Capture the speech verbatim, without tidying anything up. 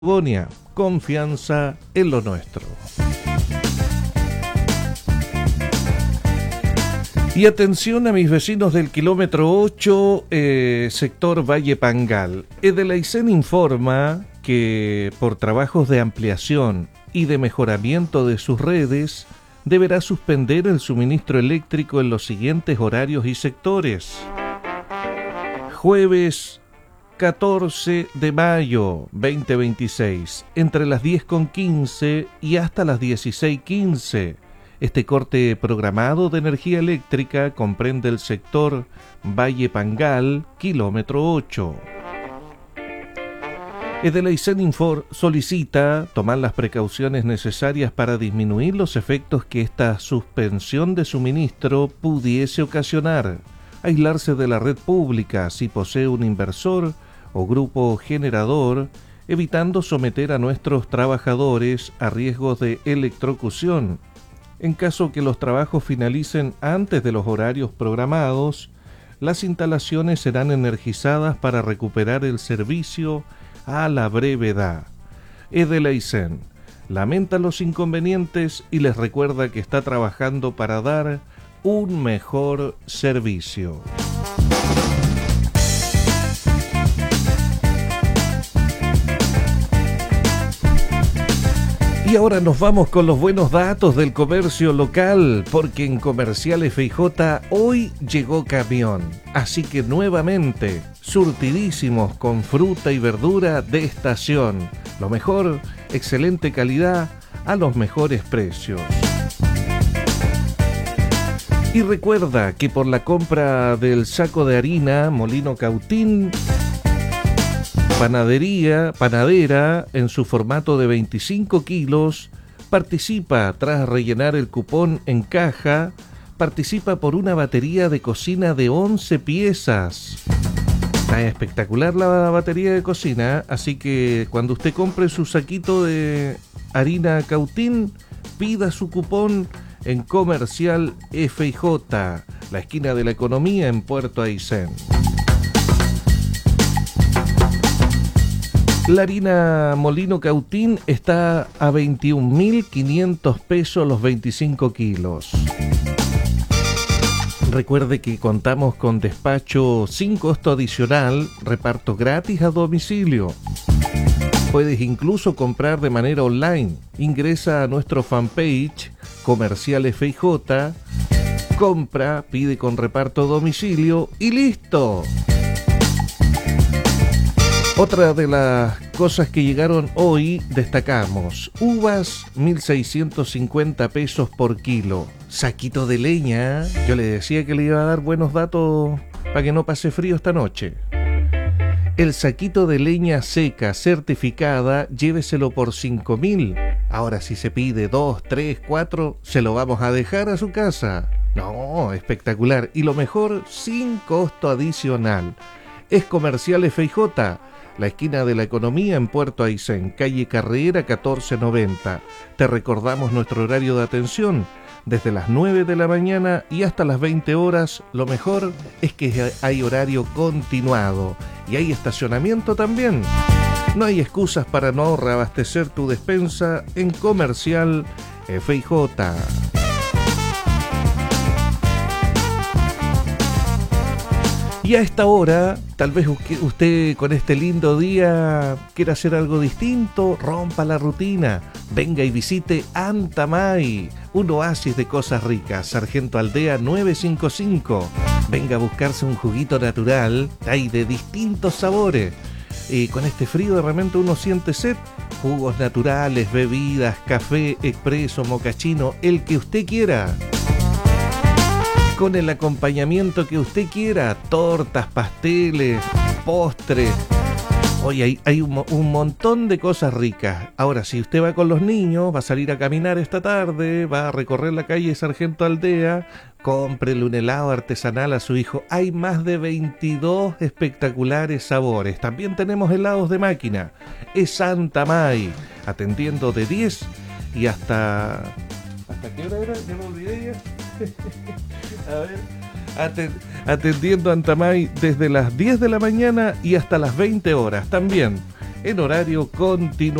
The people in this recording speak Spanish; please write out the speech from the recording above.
Patagonia, confianza en lo nuestro. Y atención a mis vecinos del kilómetro ocho, eh, sector Valle Pangal. Edelaicen informa que por trabajos de ampliación y de mejoramiento de sus redes, deberá suspender el suministro eléctrico en los siguientes horarios y sectores. Jueves catorce de mayo veinte veintiséis, entre las diez con quince y hasta las dieciséis quince. Este corte programado de energía eléctrica comprende el sector Valle Pangal, kilómetro ocho. Edelaicen Infor solicita tomar las precauciones necesarias para disminuir los efectos que esta suspensión de suministro pudiese ocasionar. Aislarse de la red pública si posee un inversor o grupo generador, evitando someter a nuestros trabajadores a riesgos de electrocución. En caso que los trabajos finalicen antes de los horarios programados, las instalaciones serán energizadas para recuperar el servicio a la brevedad. Edelaicen lamenta los inconvenientes y les recuerda que está trabajando para dar un mejor servicio. Y ahora nos vamos con los buenos datos del comercio local, porque en Comercial F I J hoy llegó camión. Así que nuevamente, surtidísimos con fruta y verdura de estación. Lo mejor, excelente calidad, a los mejores precios. Y recuerda que por la compra del saco de harina Molino Cautín, Panadería, panadera, en su formato de veinticinco kilos, participa tras rellenar el cupón en caja, participa por una batería de cocina de once piezas. Está espectacular la batería de cocina, así que cuando usted compre su saquito de harina Cautín, pida su cupón en Comercial F I J, la esquina de la economía en Puerto Aysén. La harina Molino Cautín está a veintiún mil quinientos pesos los veinticinco kilos. Recuerde que contamos con despacho sin costo adicional, reparto gratis a domicilio. Puedes incluso comprar de manera online. Ingresa a nuestro fanpage Comercial F I J, compra, pide con reparto a domicilio y listo. Otra de las cosas que llegaron hoy, destacamos uvas mil seiscientos cincuenta pesos por kilo, saquito de leña. Yo le decía que le iba a dar buenos datos para que no pase frío esta noche. El saquito de leña seca certificada, lléveselo por cinco mil. Ahora si se pide dos, tres, cuatro, se lo vamos a dejar a su casa. No, espectacular. Y lo mejor, sin costo adicional. Es Comercial F I J, la esquina de la economía en Puerto Aysén, calle Carrera catorce noventa. Te recordamos nuestro horario de atención, desde las nueve de la mañana y hasta las veinte horas. Lo mejor es que hay horario continuado y hay estacionamiento también. No hay excusas para no reabastecer tu despensa en Comercial F I J. Y a esta hora, tal vez usted con este lindo día quiera hacer algo distinto, rompa la rutina, venga y visite Antamay, un oasis de cosas ricas, Sargento Aldea novecientos cincuenta y cinco. Venga a buscarse un juguito natural, hay de distintos sabores. Y con este frío de repente uno siente sed, jugos naturales, bebidas, café, expreso, mocachino, el que usted quiera. Con el acompañamiento que usted quiera, tortas, pasteles, postres. Hoy hay, hay un, un montón de cosas ricas. Ahora, si usted va con los niños, va a salir a caminar esta tarde, va a recorrer la calle Sargento Aldea, cómprele un helado artesanal a su hijo. Hay más de veintidós espectaculares sabores. También tenemos helados de máquina. Es Antamay, atendiendo de diez y hasta... ¿Hasta qué hora era? Ya me olvidé ya. A ver, atendiendo a Antamay desde las diez de la mañana y hasta las veinte horas. También en horario continuo.